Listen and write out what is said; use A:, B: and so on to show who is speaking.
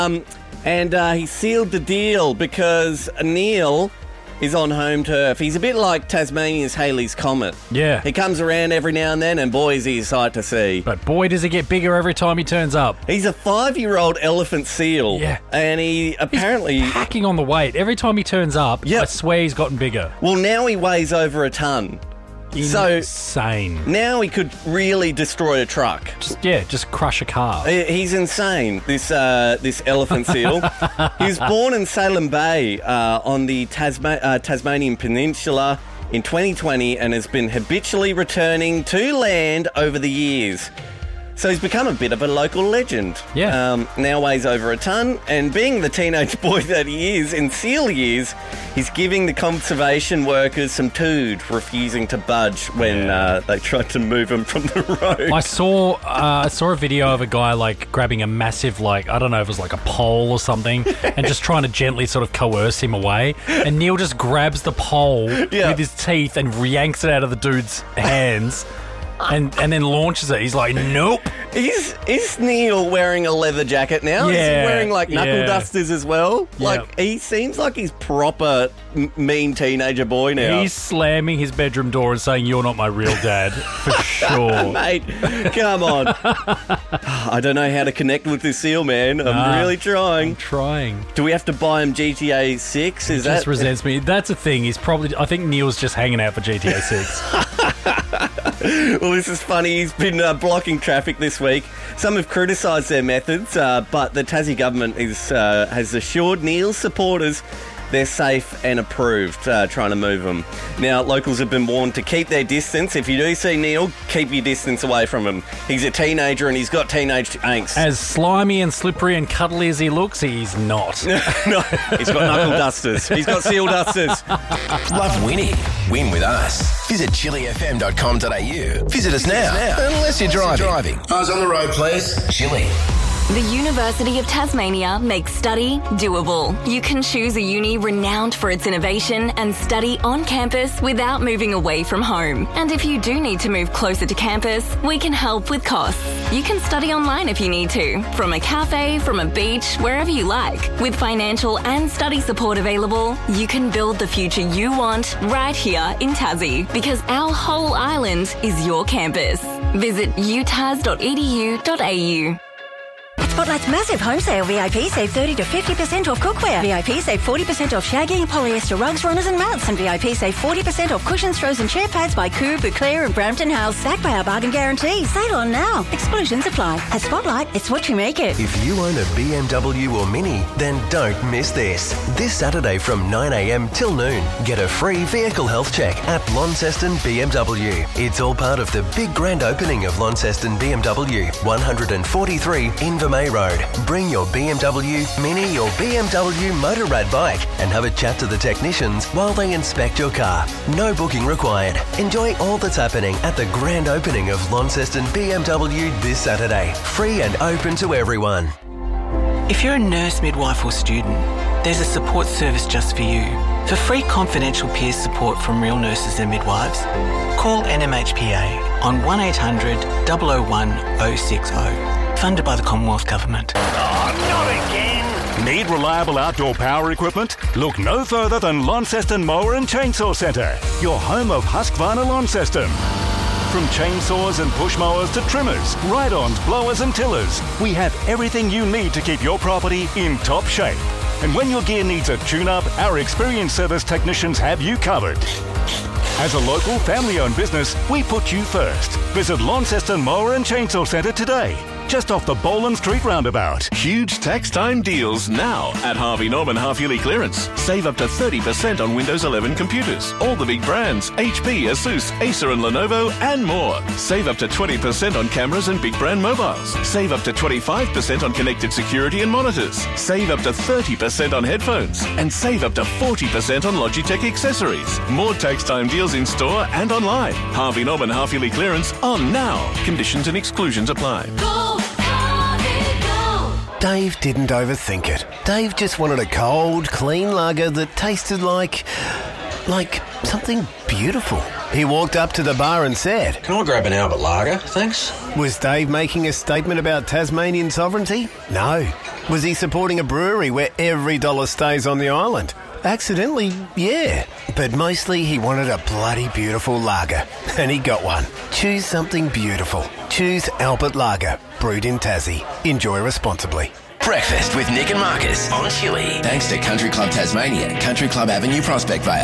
A: And he sealed the deal because Neil is on home turf. He's a bit like Tasmania's Halley's Comet.
B: Yeah.
A: He comes around every now and then, and boy, is he a sight to see.
B: But boy, does he get bigger every time he turns up.
A: He's a 5-year-old elephant seal.
B: Yeah.
A: And he apparently...
B: He's packing on the weight. Every time he turns up,
A: Yep.
B: I swear he's gotten bigger.
A: Well, now he weighs over a ton.
B: Insane.
A: Now he could really destroy a truck.
B: Just crush a car.
A: He's insane, this elephant seal. He was born in Salem Bay on the Tasmanian Peninsula in 2020 and has been habitually returning to land over the years. So he's become a bit of a local legend.
B: Yeah.
A: Now weighs over a ton, and being the teenage boy that he is in seal years, he's giving the conservation workers some tood, refusing to budge when they tried to move him from the road.
B: I saw a video of a guy like grabbing a massive, I don't know if it was like a pole or something, and just trying to gently sort of coerce him away. And Neil just grabs the pole with his teeth and yanks it out of the dude's hands. And then launches it. He's like, nope.
A: Is Neil wearing a leather jacket now? Is he wearing knuckle dusters as well? He seems like he's proper mean teenager boy now.
B: He's slamming his bedroom door and saying, "You're not my real dad," for sure.
A: Mate, come on. I don't know how to connect with this seal, man. I'm really trying.
B: I'm trying.
A: Do we have to buy him GTA 6?
B: He just resents me. That's a thing. I think Neil's just hanging out for GTA 6.
A: Well, this is funny. He's been blocking traffic this week. Some have criticised their methods, but the Tassie government has assured Neil's supporters they're safe and approved, trying to move them. Now, locals have been warned to keep their distance. If you do see Neil, keep your distance away from him. He's a teenager and he's got teenage angst.
B: As slimy and slippery and cuddly as he looks, he's not.
A: No, he's got knuckle dusters. He's got seal dusters.
C: Love winning? Win with us. Visit chillyfm.com.au. Visit us now. Unless you're driving. Eyes on the road, please. Chilly.
D: The University of Tasmania makes study doable. You can choose a uni renowned for its innovation and study on campus without moving away from home. And if you do need to move closer to campus, we can help with costs. You can study online if you need to, from a cafe, from a beach, wherever you like. With financial and study support available, you can build the future you want right here in Tassie, because our whole island is your campus. Visit utas.edu.au.
E: Spotlight's massive home sale. VIP save 30 to 50% off cookware. VIP save 40% off shaggy, polyester rugs, runners and mats. And VIP save 40% off cushions, throws and chair pads by Coo, Bouclair and Brampton House. Backed by our bargain guarantee. Sale on now. Exclusions apply. At Spotlight, it's what you make it.
F: If you own a BMW or Mini, then don't miss this. This Saturday from 9 a.m. till noon, get a free vehicle health check at Launceston BMW. It's all part of the big grand opening of Launceston BMW, 143 Invermay Road. Bring your BMW, Mini or BMW Motorrad bike and have a chat to the technicians while they inspect your car. No booking required. Enjoy all that's happening at the grand opening of Launceston BMW this Saturday. Free and open to everyone.
G: If you're a nurse, midwife or student, there's a support service just for you. For free confidential peer support from real nurses and midwives, call NMHPA on 1800 001 060. Funded by the Commonwealth Government.
H: Oh, not again! Need reliable outdoor power equipment? Look no further than Launceston Mower and Chainsaw Centre, your home of Husqvarna Launceston. From chainsaws and push mowers to trimmers, ride-ons, blowers and tillers, we have everything you need to keep your property in top shape. And when your gear needs a tune-up, our experienced service technicians have you covered. As a local family-owned business, we put you first. Visit Launceston Mower and Chainsaw Centre today, just off the Boland Street roundabout.
I: Huge tax time deals now at Harvey Norman half-yearly clearance. Save up to 30% on Windows 11 computers. All the big brands, HP, Asus, Acer and Lenovo and more. Save up to 20% on cameras and big brand mobiles. Save up to 25% on connected security and monitors. Save up to 30% on headphones. And save up to 40% on Logitech accessories. More tax time deals in store and online. Harvey Norman half-yearly clearance on now. Conditions and exclusions apply.
F: Dave didn't overthink it. Dave just wanted a cold, clean lager that tasted like Like something beautiful. He walked up to the bar and said,
J: "Can I grab an Albert Lager, thanks?"
F: Was Dave making a statement about Tasmanian sovereignty? No. Was he supporting a brewery where every dollar stays on the island? Accidentally, yeah. But mostly he wanted a bloody beautiful lager. And he got one. Choose something beautiful. Choose Albert Lager. Brewed in Tassie. Enjoy responsibly.
C: Breakfast with Nick and Marcus on Chili. Thanks to Country Club Tasmania, Country Club Avenue, Prospect Vale.